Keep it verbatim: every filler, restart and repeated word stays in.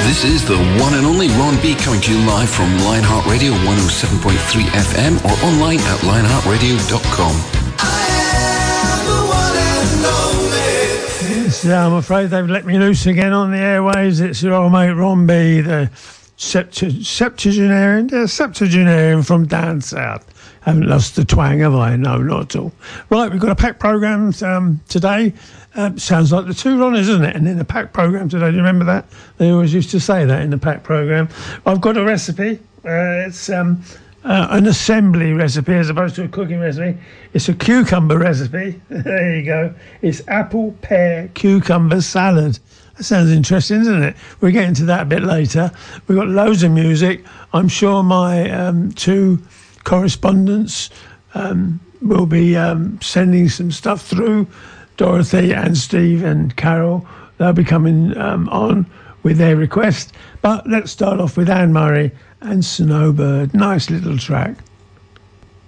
This is the one and only Ron B coming to you live from Lionheart Radio one oh seven point three F M or online at lionheart radio dot com. Yes, yeah, I'm afraid they've let me loose again on the airwaves. It's your old mate Ron B, the septu- septuagenarian, uh, septuagenarian from down south. Haven't lost the twang, have I? No, not at all. Right, we've got a packed programme um, today. Um, sounds like the two Ronnies, isn't it? And in the packed programme today, do you remember that? They always used to say that in the packed programme. I've got a recipe. Uh, it's um, uh, an assembly recipe as opposed to a cooking recipe. It's a cucumber recipe. There you go. It's apple, pear, cucumber salad. That sounds interesting, doesn't it? We'll get into that a bit later. We've got loads of music. I'm sure my um, two correspondents um, will be um, sending some stuff through. Dorothy and Steve and Carol, they'll be coming um, on with their request. But let's start off with Anne Murray and Snowbird. Nice little track.